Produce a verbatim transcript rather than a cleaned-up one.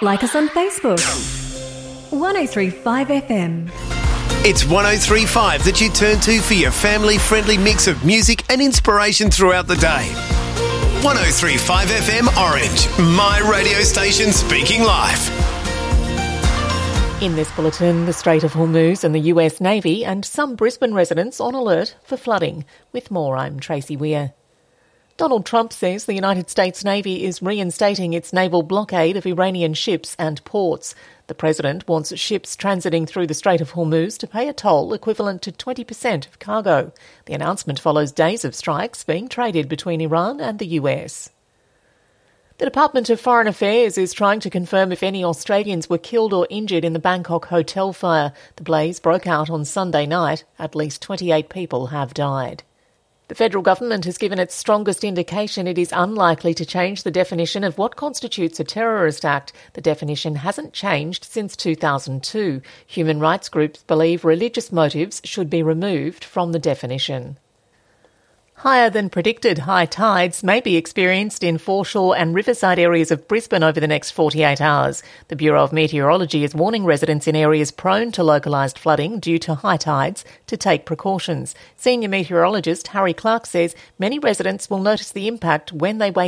Like us on Facebook. one oh three point five F M. It's one oh three point five that you turn to for your family-friendly mix of music and inspiration throughout the day. one oh three point five F M Orange, my radio station speaking live. In this bulletin, the Strait of Hormuz and the U S Navy and some Brisbane residents on alert for flooding. With more, I'm Tracy Weir. Donald Trump says the United States Navy is reinstating its naval blockade of Iranian ships and ports. The president wants ships transiting through the Strait of Hormuz to pay a toll equivalent to twenty percent of cargo. The announcement follows days of strikes being traded between Iran and the U S. The Department of Foreign Affairs is trying to confirm if any Australians were killed or injured in the Bangkok hotel fire. The blaze broke out on Sunday night. At least twenty-eight people have died. The federal government has given its strongest indication it is unlikely to change the definition of what constitutes a terrorist act. The definition hasn't changed since two thousand two. Human rights groups believe religious motives should be removed from the definition. Higher than predicted high tides may be experienced in foreshore and riverside areas of Brisbane over the next forty-eight hours. The Bureau of Meteorology is warning residents in areas prone to localised flooding due to high tides to take precautions. Senior meteorologist Harry Clark says many residents will notice the impact when they wake